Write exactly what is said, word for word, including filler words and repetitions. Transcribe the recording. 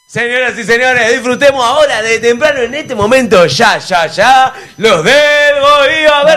Señoras y señores, disfrutemos ahora de temprano en este momento, ya, ya, ya, los del Goiaba.